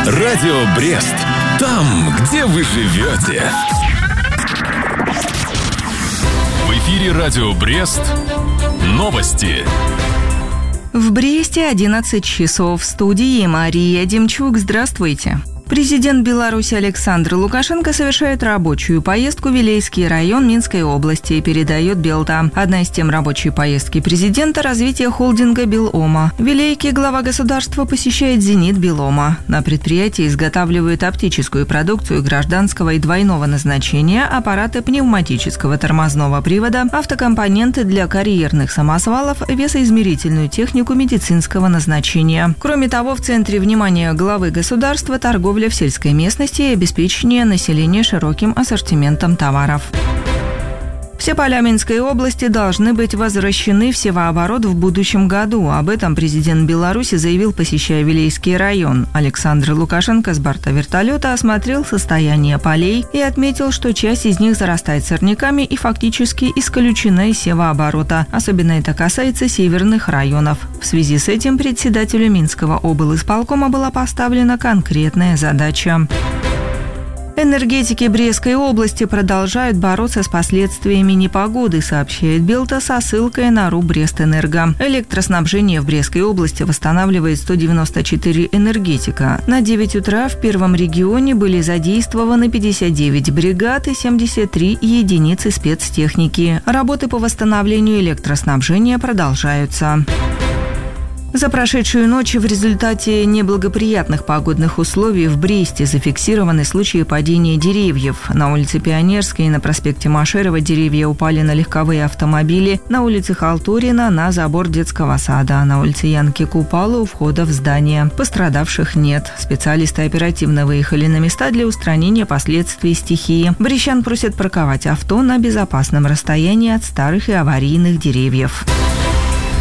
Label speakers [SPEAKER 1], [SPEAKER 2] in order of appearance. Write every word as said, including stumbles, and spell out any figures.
[SPEAKER 1] Радио Брест. Там, где вы живете. В эфире Радио Брест. Новости.
[SPEAKER 2] В Бресте одиннадцать часов. В студии Мария Демчук. Здравствуйте. Президент Беларуси Александр Лукашенко совершает рабочую поездку в Вилейский район Минской области, передает Белта. Одна из тем рабочей поездки президента – развитие холдинга «Белома». В Вилейке глава государства посещает «Зенит Белома». На предприятии изготавливают оптическую продукцию гражданского и двойного назначения, аппараты пневматического тормозного привода, автокомпоненты для карьерных самосвалов, весоизмерительную технику медицинского назначения. Кроме того, в центре внимания главы государства торговля в сельской местности и обеспечение населения широким ассортиментом товаров. Все поля Минской области должны быть возвращены в севооборот в будущем году. Об этом президент Беларуси заявил, посещая Вилейский район. Александр Лукашенко с борта вертолета осмотрел состояние полей и отметил, что часть из них зарастает сорняками и фактически исключена из севооборота. Особенно это касается северных районов. В связи с этим председателю Минского облисполкома была поставлена конкретная задача. Энергетики Брестской области продолжают бороться с последствиями непогоды, сообщает Белта со ссылкой на РУ Брестэнерго. Электроснабжение в Брестской области восстанавливает сто девяносто четыре энергетика. На девять утра в первом регионе были задействованы пятьдесят девять бригад и семьдесят три единицы спецтехники. Работы по восстановлению электроснабжения продолжаются. За прошедшую ночь в результате неблагоприятных погодных условий в Бресте зафиксированы случаи падения деревьев. На улице Пионерской и на проспекте Машерова деревья упали на легковые автомобили, на улице Халтурина на забор детского сада, на улице Янки Купала у входа в здание. Пострадавших нет. Специалисты оперативно выехали на места для устранения последствий стихии. Брестян просят парковать авто на безопасном расстоянии от старых и аварийных деревьев.